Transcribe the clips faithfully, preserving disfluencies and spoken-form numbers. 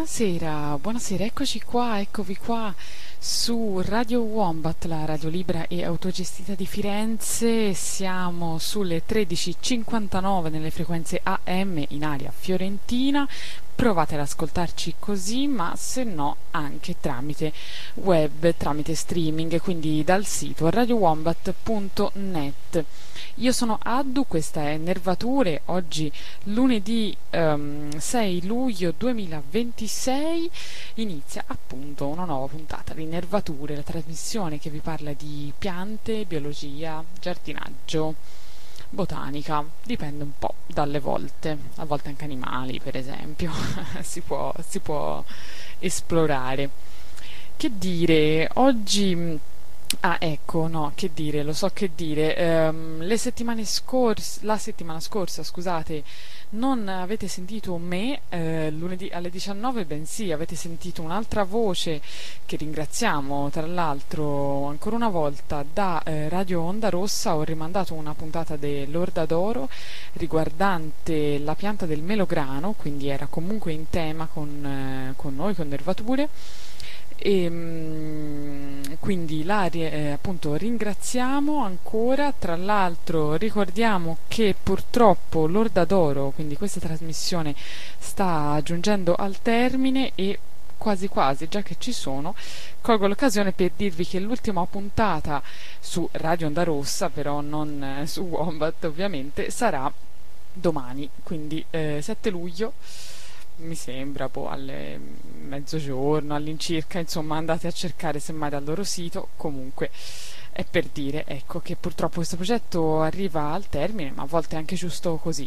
Buonasera, buonasera, eccoci qua, eccovi qua su Radio Wombat, la radio libera e autogestita di Firenze. Siamo sulle tredici e cinquantanove nelle frequenze A M in area fiorentina. Provate ad ascoltarci così, ma se no anche tramite web, tramite streaming, quindi dal sito radio wombat punto net. Io sono Addu, questa è Nervature, oggi lunedì ehm, sei luglio duemilaventisei inizia appunto una nuova puntata di Nervature, la trasmissione che vi parla di piante, biologia, giardinaggio, botanica, dipende un po' dalle volte, a volte anche animali per esempio, si può, si può esplorare. Che dire, oggi... Ah, ecco, no, che dire, lo so che dire. Ehm, le settimane scorse, la settimana scorsa, scusate, non avete sentito me eh, lunedì alle diciannove, bensì avete sentito un'altra voce che ringraziamo, tra l'altro, ancora una volta da eh, Radio Onda Rossa. Ho rimandato una puntata dell'Orda d'Oro riguardante la pianta del melograno, quindi era comunque in tema con, eh, con noi, con Nervature. E, mm, quindi la ri- eh, appunto ringraziamo ancora. Tra l'altro ricordiamo che purtroppo l'Orda d'Oro, quindi questa trasmissione, sta giungendo al termine e quasi quasi, già che ci sono, colgo l'occasione per dirvi che l'ultima puntata su Radio Onda Rossa, però non eh, su Wombat ovviamente, sarà domani, quindi eh, sette luglio, mi sembra, boh, alle mezzogiorno all'incirca, insomma andate a cercare semmai dal loro sito. Comunque è per dire, ecco, che purtroppo questo progetto arriva al termine, ma a volte è anche giusto così.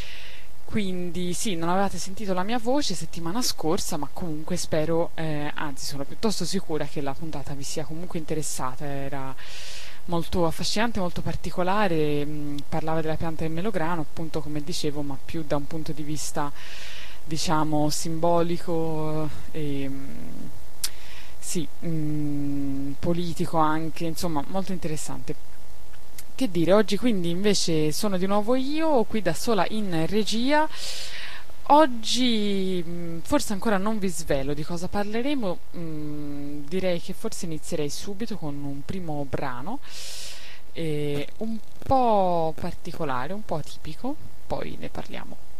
Quindi sì, non avevate sentito la mia voce settimana scorsa, ma comunque spero, eh, anzi sono piuttosto sicura che la puntata vi sia comunque interessata. Era molto affascinante, molto particolare, mh, parlava della pianta del melograno, appunto come dicevo, ma più da un punto di vista diciamo simbolico e mh, sì, mh, politico anche, insomma molto interessante. Che dire, oggi quindi invece sono di nuovo io qui da sola in regia. Oggi mh, forse ancora non vi svelo di cosa parleremo, mh, direi che forse inizierei subito con un primo brano eh, un po' particolare, un po' atipico, poi ne parliamo.